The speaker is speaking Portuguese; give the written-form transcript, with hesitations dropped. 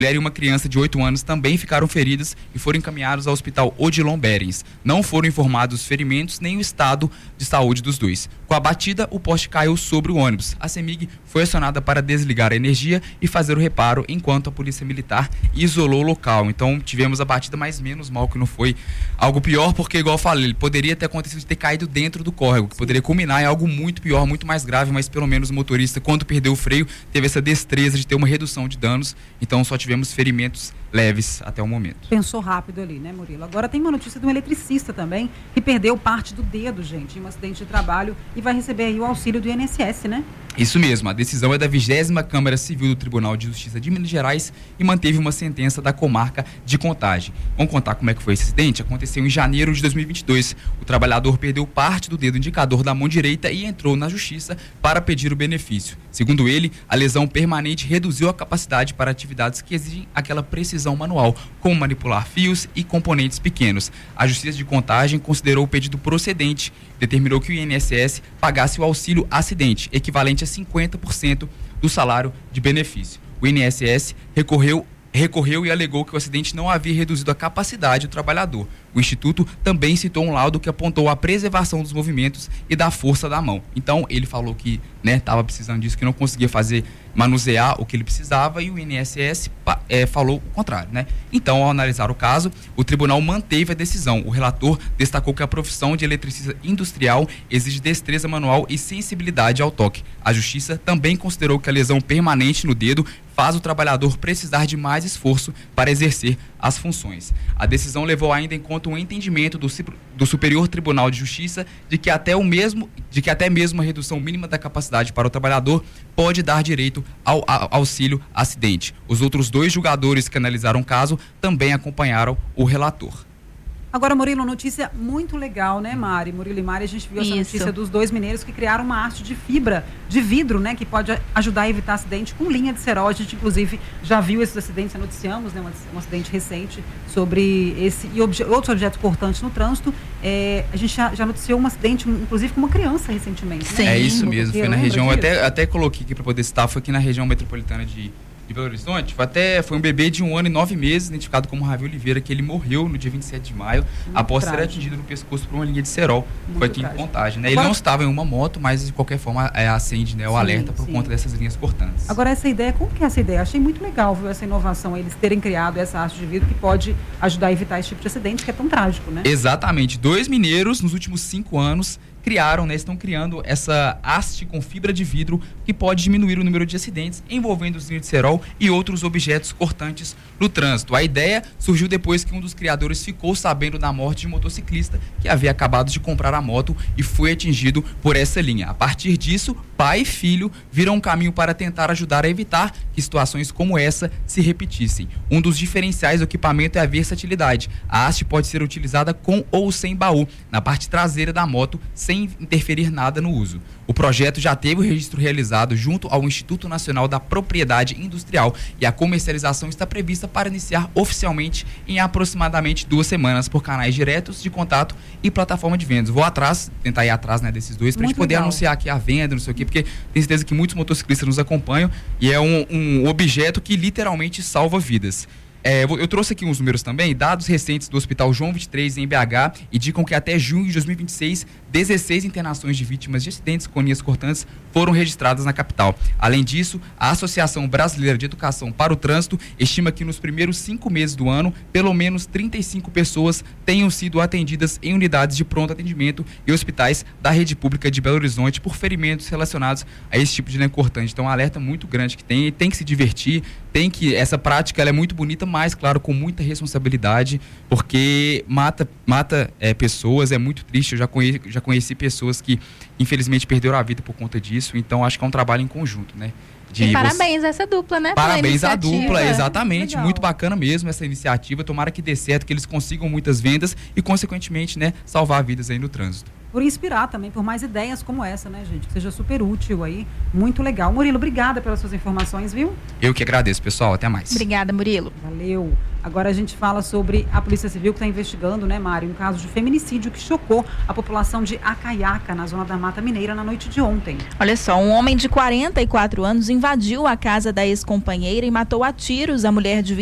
mulher e uma criança de 8 anos também ficaram feridas e foram encaminhados ao hospital Odilon Berens. Não foram informados os ferimentos nem o estado de saúde dos dois. Com a batida, o poste caiu sobre o ônibus. A CEMIG foi acionada para desligar a energia e fazer o reparo, enquanto a polícia militar isolou o local. Então tivemos a batida, mais menos mal que não foi algo pior, porque igual eu falei, ele poderia ter acontecido de ter caído dentro do córrego, que poderia culminar em algo muito pior, muito mais grave, mas pelo menos o motorista, quando perdeu o freio, teve essa destreza de ter uma redução de danos. Então só tivemos ferimentos leves até o momento. Pensou rápido ali, né, Murilo? Agora tem uma notícia de um eletricista também, que perdeu parte do dedo, gente, em um acidente de trabalho e vai receber aí o auxílio do INSS, né? Isso mesmo, a decisão é da 20ª Câmara Civil do Tribunal de Justiça de Minas Gerais e manteve uma sentença da comarca de Contagem. Vamos contar como é que foi esse acidente? Aconteceu em janeiro de 2022. O trabalhador perdeu parte do dedo indicador da mão direita e entrou na justiça para pedir o benefício. Segundo ele, a lesão permanente reduziu a capacidade para atividades que exigem aquela precisão manual, como manipular fios e componentes pequenos. A Justiça de Contagem considerou o pedido procedente, determinou que o INSS pagasse o auxílio acidente, equivalente a 50% do salário de benefício. O INSS recorreu e alegou que o acidente não havia reduzido a capacidade do trabalhador. O Instituto também citou um laudo que apontou a preservação dos movimentos e da força da mão. Então, ele falou que estava precisando disso, que não conseguia manusear o que ele precisava, e o INSS falou o contrário, né? Então, ao analisar o caso, o tribunal manteve a decisão. O relator destacou que a profissão de eletricista industrial exige destreza manual e sensibilidade ao toque. A Justiça também considerou que a lesão permanente no dedo faz o trabalhador precisar de mais esforço para exercer as funções. A decisão levou ainda em conta um entendimento do Superior Tribunal de Justiça de que até mesmo uma redução mínima da capacidade para o trabalhador pode dar direito ao auxílio acidente. Os outros 2 julgadores que analisaram o caso também acompanharam o relator. Agora, Murilo, notícia muito legal, né, Mari? Murilo e Mari, a gente viu essa notícia dos 2 mineiros que criaram uma haste de fibra de vidro, né, que pode ajudar a evitar acidente com linha de cerol. A gente, inclusive, já viu esses acidentes, noticiamos, né, um acidente recente sobre esse e outros objetos cortantes no trânsito. A gente já noticiou um acidente, inclusive, com uma criança recentemente. Sim. Né? É isso mesmo, foi na região, até coloquei aqui para poder citar, foi aqui na região metropolitana de Belo Horizonte. Foi um bebê de 1 ano e 9 meses, identificado como Ravi Oliveira, que ele morreu no dia 27 de maio, após ser atingido no pescoço por uma linha de cerol. Foi aqui em Contagem, né? Ele não estava em uma moto, mas de qualquer forma acende, né, o alerta por conta dessas linhas cortantes. Agora, essa ideia, como que é essa ideia? Achei muito legal, viu, essa inovação, eles terem criado essa haste de vidro que pode ajudar a evitar esse tipo de acidente, que é tão trágico, né? Exatamente. 2 mineiros, nos últimos 5 anos, estão criando essa haste com fibra de vidro que pode diminuir o número de acidentes envolvendo os linhas de cerol e outros objetos cortantes no trânsito. A ideia surgiu depois que um dos criadores ficou sabendo da morte de um motociclista que havia acabado de comprar a moto e foi atingido por essa linha. A partir disso, pai e filho viram um caminho para tentar ajudar a evitar que situações como essa se repetissem. Um dos diferenciais do equipamento é a versatilidade. A haste pode ser utilizada com ou sem baú, na parte traseira da moto, sem interferir nada no uso. O projeto já teve o registro realizado junto ao Instituto Nacional da Propriedade Industrial e a comercialização está prevista para iniciar oficialmente em aproximadamente 2 semanas por canais diretos de contato e plataforma de vendas. Vou tentar ir atrás, né, desses 2 para a gente poder anunciar aqui a venda, não sei o quê, porque tenho certeza que muitos motociclistas nos acompanham e é um objeto que literalmente salva vidas. Eu trouxe aqui uns números também, dados recentes do Hospital João 23 em BH indicam que até junho de 2026, 16 internações de vítimas de acidentes com linhas cortantes foram registradas na capital. Além disso, a Associação Brasileira de Educação para o Trânsito estima que nos primeiros 5 meses do ano, pelo menos 35 pessoas tenham sido atendidas em unidades de pronto atendimento e hospitais da rede pública de Belo Horizonte por ferimentos relacionados a esse tipo de linha cortante. Então, um alerta muito grande que tem que se divertir, essa prática ela é muito bonita, mas, claro, com muita responsabilidade, porque mata pessoas, é muito triste. Eu já conheci pessoas que, infelizmente, perderam a vida por conta disso, então acho que é um trabalho em conjunto, né? E parabéns a essa dupla, né? Parabéns à dupla, exatamente, legal. Muito bacana mesmo essa iniciativa, tomara que dê certo, que eles consigam muitas vendas e, consequentemente, né, salvar vidas aí no trânsito. Por inspirar também, por mais ideias como essa, né, gente? Que seja super útil aí, muito legal. Murilo, obrigada pelas suas informações, viu? Eu que agradeço, pessoal, até mais. Obrigada, Murilo. Valeu. Agora a gente fala sobre a Polícia Civil que está investigando, né, Mari, um caso de feminicídio que chocou a população de Acaiaca, na zona da Mata Mineira, na noite de ontem. Olha só, um homem de 44 anos invadiu a casa da ex-companheira e matou a tiros a mulher de